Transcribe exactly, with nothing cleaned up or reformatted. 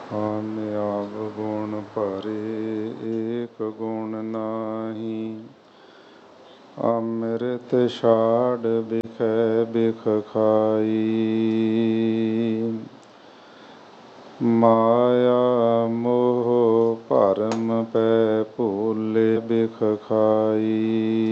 ਆਮਿ ਆਪ ਗੁਣ ਭਰੇ ਏਕ ਗੁਣ ਨਾਹੀ। ਅੰਮ੍ਰਿਤ ਛਾੜ ਬਿਖੈ ਬਿਖ ਖਾਈ। ਮਾਇਆ ਮੋਹ ਭਰਮ ਪੈ ਭੂਲੇ ਬਿਖ ਖਾਈ।